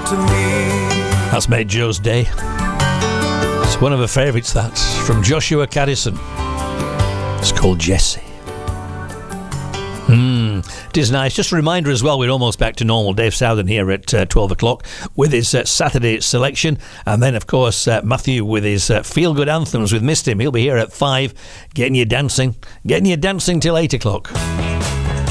to me. That's made Joe's day. It's one of her favourites, that's from Joshua Caddison. It's called Jessie. It is nice. Just a reminder as well, we're almost back to normal. Dave Southern here at 12 o'clock with his Saturday selection. And then, of course, Matthew with his feel-good anthems with Missed Him. He'll be here at 5, getting you dancing till 8 o'clock.